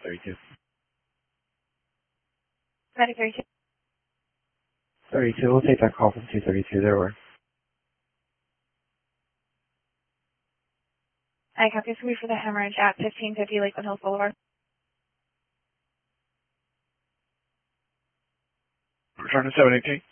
32. 32. 32, we'll take that call from 232 there, where. I copy. This will be for the hemorrhage at 1550 Lakewood Hills Boulevard. Return to 718.